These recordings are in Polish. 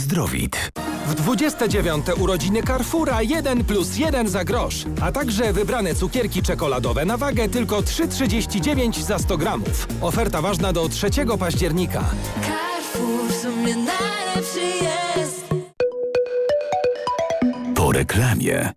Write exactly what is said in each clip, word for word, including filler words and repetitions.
Zdrowit. W dwudzieste dziewiąte urodziny Carrefoura jeden plus jeden za grosz, a także wybrane cukierki czekoladowe na wagę tylko trzy trzydzieści dziewięć za sto gramów. Oferta ważna do trzeciego października. Carrefour, w sumie najlepszy jest. Po reklamie.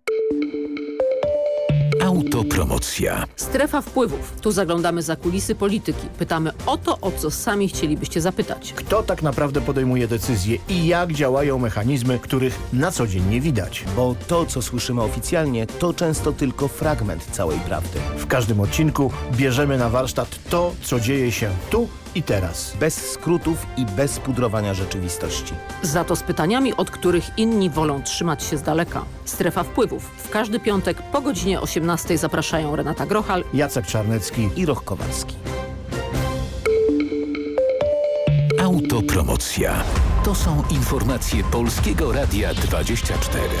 Autopromocja. Strefa wpływów. Tu zaglądamy za kulisy polityki. Pytamy o to, o co sami chcielibyście zapytać. Kto tak naprawdę podejmuje decyzje i jak działają mechanizmy, których na co dzień nie widać? Bo to, co słyszymy oficjalnie, to często tylko fragment całej prawdy. W każdym odcinku bierzemy na warsztat to, co dzieje się tu i teraz. Bez skrótów i bez pudrowania rzeczywistości. Za to z pytaniami, od których inni wolą trzymać się z daleka. Strefa wpływów. W każdy piątek po godzinie osiemnastej zapraszają Renata Grochal, Jacek Czarnecki I Roch Kowalski. Autopromocja. To są informacje Polskiego Radia dwadzieścia cztery.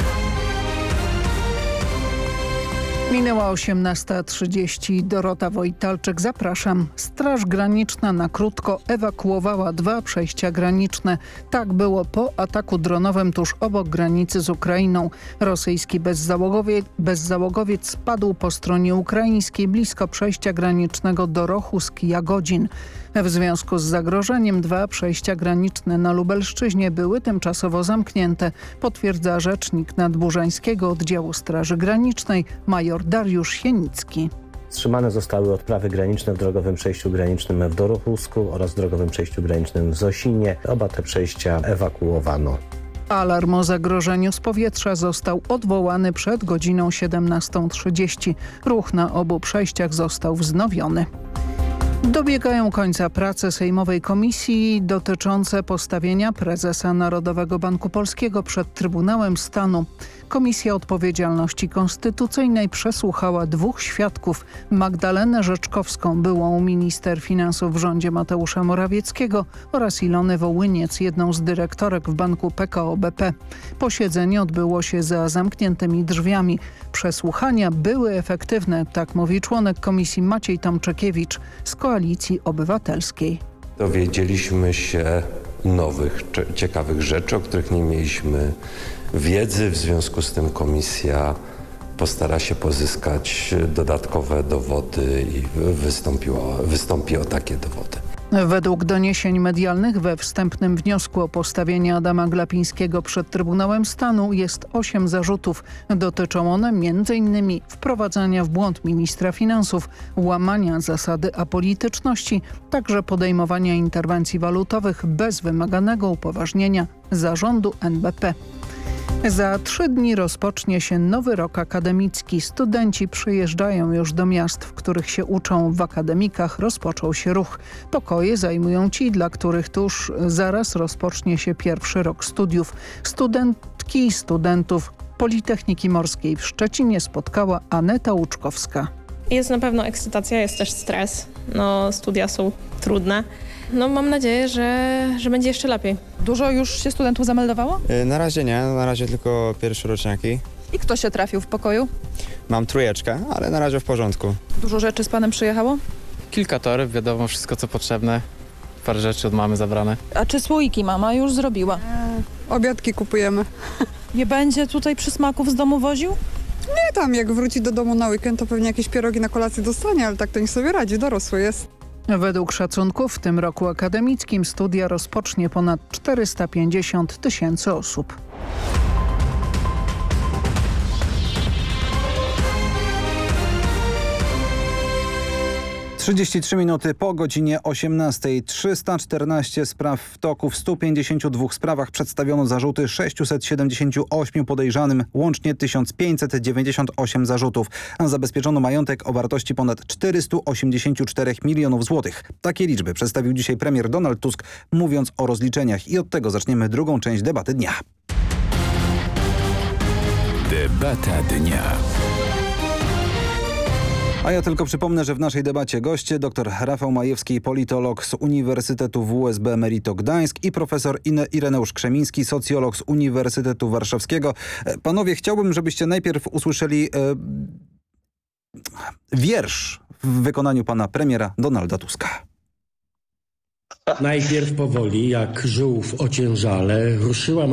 Minęła osiemnasta trzydzieści. Dorota Wojtalczyk, zapraszam. Straż Graniczna na krótko ewakuowała dwa przejścia graniczne. Tak było po ataku dronowym tuż obok granicy z Ukrainą. Rosyjski bezzałogowiec, bezzałogowiec spadł po stronie ukraińskiej blisko przejścia granicznego do Rochusk Jagodzin. W związku z zagrożeniem dwa przejścia graniczne na Lubelszczyźnie były tymczasowo zamknięte, potwierdza rzecznik Nadburzańskiego Oddziału Straży Granicznej major Dariusz Sienicki. Wstrzymane zostały odprawy graniczne w drogowym przejściu granicznym w Dorochusku oraz drogowym przejściu granicznym w Zosinie. Oba te przejścia ewakuowano. Alarm o zagrożeniu z powietrza został odwołany przed godziną siedemnastą trzydzieści. Ruch na obu przejściach został wznowiony. Dobiegają końca prace sejmowej komisji dotyczące postawienia prezesa Narodowego Banku Polskiego przed Trybunałem Stanu. Komisja Odpowiedzialności Konstytucyjnej przesłuchała dwóch świadków. Magdalenę Rzeczkowską, byłą minister finansów w rządzie Mateusza Morawieckiego, oraz Ilonę Wołyniec, jedną z dyrektorek w banku P K O B P. Posiedzenie odbyło się za zamkniętymi drzwiami. Przesłuchania były efektywne, tak mówi członek komisji Maciej Tomczykiewicz z Koalicji Obywatelskiej. Dowiedzieliśmy się nowych, ciekawych rzeczy, o których nie mieliśmy wiedzy. W związku z tym komisja postara się pozyskać dodatkowe dowody i wystąpiło, wystąpi o takie dowody. Według doniesień medialnych we wstępnym wniosku o postawienie Adama Glapińskiego przed Trybunałem Stanu jest osiem zarzutów. Dotyczą one między innymi wprowadzania w błąd ministra finansów, łamania zasady apolityczności, także podejmowania interwencji walutowych bez wymaganego upoważnienia zarządu N B P. Za trzy dni rozpocznie się nowy rok akademicki. Studenci przyjeżdżają już do miast, w których się uczą. W akademikach rozpoczął się ruch. Pokoje zajmują ci, dla których tuż zaraz rozpocznie się pierwszy rok studiów. Studentki i studentów Politechniki Morskiej w Szczecinie spotkała Aneta Łuczkowska. Jest na pewno ekscytacja, jest też stres. No, studia są trudne. No, mam nadzieję, że, że będzie jeszcze lepiej. Dużo już się studentów zameldowało? Yy, na razie nie, na razie tylko pierwszoroczniaki. I kto się trafił w pokoju? Mam trójeczkę, ale na razie w porządku. Dużo rzeczy z panem przyjechało? Kilka toreb, wiadomo, wszystko co potrzebne. Parę rzeczy od mamy zabrane. A czy słoiki mama już zrobiła? Eee, obiadki kupujemy. Nie będzie tutaj przysmaków z domu woził? Nie, tam jak wróci do domu na weekend, to pewnie jakieś pierogi na kolację dostanie, ale tak to niech sobie radzi, dorosły jest. Według szacunków w tym roku akademickim studia rozpocznie ponad czterysta pięćdziesiąt tysięcy osób. trzydzieści trzy minuty po godzinie osiemnastej. trzysta czternaście spraw w toku. W stu pięćdziesięciu dwóch sprawach przedstawiono zarzuty sześciuset siedemdziesięciu ośmiu podejrzanym. Łącznie tysiąc pięćset dziewięćdziesiąt osiem zarzutów. A zabezpieczono majątek o wartości ponad czterystu osiemdziesięciu czterech milionów złotych. Takie liczby przedstawił dzisiaj premier Donald Tusk, mówiąc o rozliczeniach. I od tego zaczniemy drugą część debaty dnia. Debata dnia. A ja tylko przypomnę, że w naszej debacie goście dr Rafał Majewski, politolog z Uniwersytetu W S B Emerito Gdańsk i profesor Ireneusz Krzemiński, socjolog z Uniwersytetu Warszawskiego. Panowie, chciałbym, żebyście najpierw usłyszeli e, wiersz w wykonaniu pana premiera Donalda Tuska. Najpierw powoli, jak żółw ociężale, ruszyła